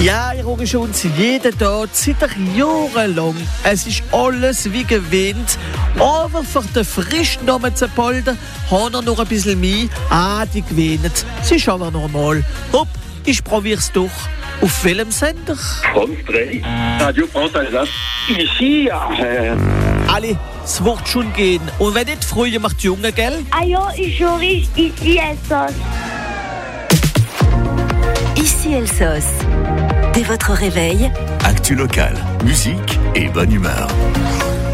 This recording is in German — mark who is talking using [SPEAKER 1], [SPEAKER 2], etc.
[SPEAKER 1] Ja, ich rufe schon jeden Tag, seit Jahren lang. Es ist alles wie gewöhnt. Aber für den frischen Namen zu poltern, haben wir noch ein bisschen mehr. Die gewöhnen. Es ist aber normal. Hopp, ich probier's doch. Auf welchem Sender?
[SPEAKER 2] France 3, Radio France Alsace. Ici,
[SPEAKER 1] Alle, es wird schon gehen. Und wenn nicht, früher macht die Junge, gell?
[SPEAKER 3] Ah ja, ich riche ici Elsass.
[SPEAKER 4] Ici Elsass. Dès votre réveil,
[SPEAKER 5] Actu locale, musique et bonne humeur.